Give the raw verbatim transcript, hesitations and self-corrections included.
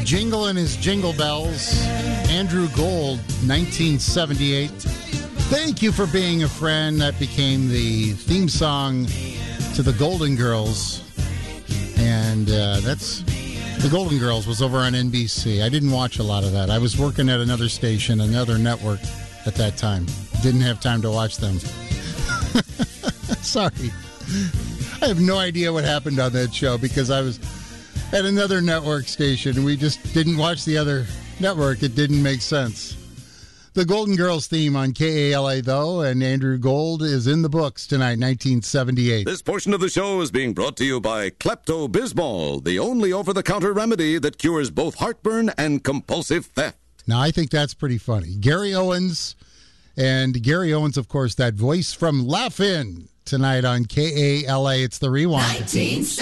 Jingle and his Jingle Bells. Andrew Gold, nineteen seventy-eight. Thank you for being a friend. That became the theme song to the Golden Girls. And uh, that's... The Golden Girls was over on N B C. I didn't watch a lot of that. I was working at another station, another network at that time. Didn't have time to watch them. Sorry. I have no idea what happened on that show because I was at another network station and we just didn't watch the other network. It didn't make sense. The Golden Girls theme on K A L A, though, and Andrew Gold is in the books tonight, nineteen seventy-eight. This portion of the show is being brought to you by Klepto-Bismol, the only over-the-counter remedy that cures both heartburn and compulsive theft. Now, I think that's pretty funny. Gary Owens, and Gary Owens, of course, that voice from Laugh-In tonight on K A L A. It's The Rewind.